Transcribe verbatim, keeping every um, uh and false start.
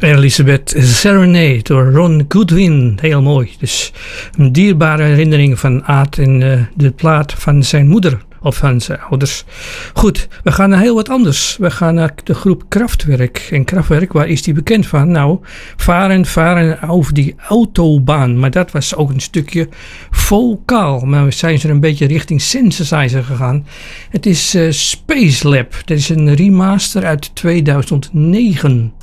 Elizabeth Serenade door Ron Goodwin. Heel mooi. Dus een dierbare herinnering van Aad en uh, de plaat van zijn moeder. Of van zijn ouders. Goed, we gaan naar heel wat anders. We gaan naar de groep Kraftwerk. En Kraftwerk, waar is die bekend van? Nou, varen, varen over die autobaan. Maar dat was ook een stukje vocaal. Maar we zijn ze een beetje richting synthesizer gegaan. Het is uh, Space Lab. Dat is een remaster uit tweeduizend negen.